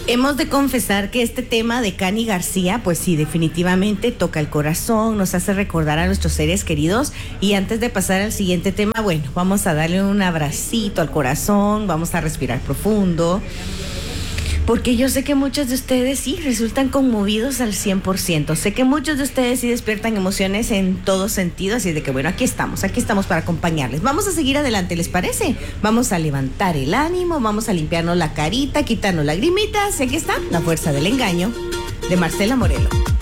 Hemos de confesar que este tema de Cani García, pues sí, definitivamente toca el corazón, nos hace recordar a nuestros seres queridos. Y antes de pasar al siguiente tema, bueno, vamos a darle un abracito al corazón, vamos a respirar profundo, porque yo sé que muchos de ustedes sí resultan conmovidos al 100%. Sé que muchos de ustedes sí despiertan emociones en todo sentido, así de que bueno, aquí estamos para acompañarles. Vamos a seguir adelante, ¿les parece? Vamos a levantar el ánimo, vamos a limpiarnos la carita, quitarnos lagrimitas, y aquí está La Fuerza del Engaño, de Marcela Morelo.